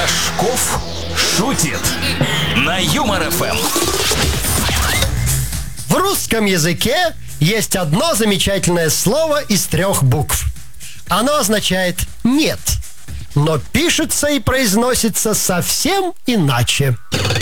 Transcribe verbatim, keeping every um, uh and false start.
Рожков шутит на Юмор эф эм. В русском языке есть одно замечательное слово из трех букв. Оно означает «нет», но пишется и произносится совсем иначе.